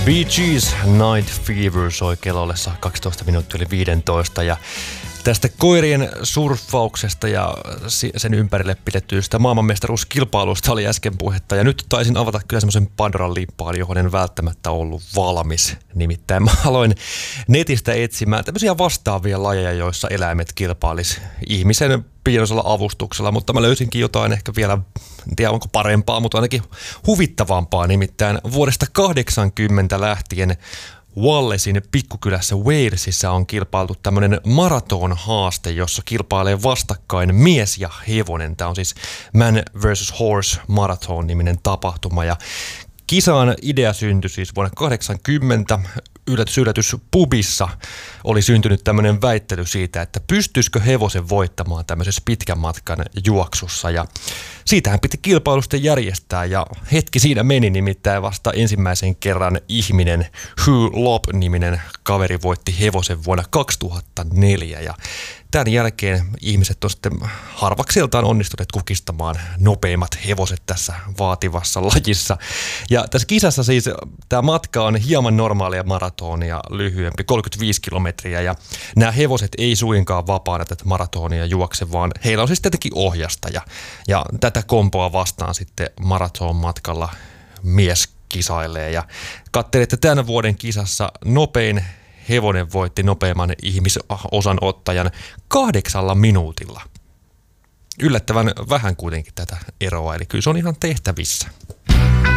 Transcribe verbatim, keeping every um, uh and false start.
Bee Gees Night Fever soi kello ollessa kaksitoista minuuttia yli viisitoista ja tästä koirien surffauksesta ja sen ympärille pidettyistä maailmanmestaruuskilpailusta oli äsken puhetta. Ja nyt taisin avata kyllä semmoisen Pandoran lippaan, johon en välttämättä ollut valmis. Nimittäin mä aloin netistä etsimään tämmöisiä vastaavia lajeja, joissa eläimet kilpailis ihmisen pienoisella avustuksella. Mutta mä löysinkin jotain ehkä vielä, en tiedä onko parempaa, mutta ainakin huvittavampaa. Nimittäin vuodesta kahdeksankymmentä lähtien Wallacein pikkukylässä Walesissa on kilpailtu tämmöinen maratonhaaste, jossa kilpailee vastakkain mies ja hevonen. Tämä on siis Man versus Horse Marathon -niminen tapahtuma ja kisan idea syntyi siis vuonna kahdeksankymmentä. Yllätys, yllätys, pubissa oli syntynyt tämmöinen väittely siitä, että pystyisikö hevosen voittamaan tämmöisessä pitkän matkan juoksussa. Ja siitähän piti kilpailusta järjestää ja hetki siinä meni, nimittäin vasta ensimmäisen kerran ihminen Hugh Lobb-niminen kaveri voitti hevosen vuonna kaksituhattaneljä. Ja tämän jälkeen ihmiset on sitten harvakseltaan onnistuneet kukistamaan nopeimmat hevoset tässä vaativassa lajissa. Ja tässä kisassa siis tämä matka on hieman normaalia maratonia lyhyempi, kolmekymmentäviisi kilometriä. Ja nämä hevoset ei suinkaan vapaana tätä maratonia juokse, vaan heillä on siis tietenkin ohjastaja. Ja tätä kompoa vastaan sitten maraton matkalla mies kisailee. Ja katselin, että tämän vuoden kisassa nopein hevonen voitti nopeimman ihmisosanottajan kahdeksalla minuutilla. Yllättävän vähän kuitenkin tätä eroa, eli kyllä se on ihan tehtävissä.